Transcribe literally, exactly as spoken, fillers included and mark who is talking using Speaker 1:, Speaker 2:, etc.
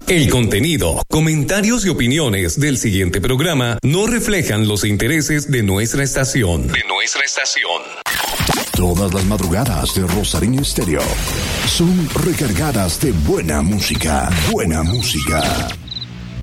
Speaker 1: El contenido, comentarios y opiniones del siguiente programa no reflejan los intereses de nuestra estación. De nuestra estación.
Speaker 2: Todas las madrugadas de Rosario Estéreo son recargadas de buena música. Buena música.